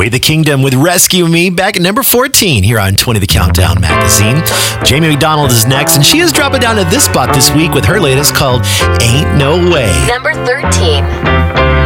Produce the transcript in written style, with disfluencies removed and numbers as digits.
Way the Kingdom with Rescue Me, back at number 14 here on 20 The Countdown magazine. Jamie McDonald is next, and she is dropping down to this spot this week with her latest called Ain't No Way. Number 13.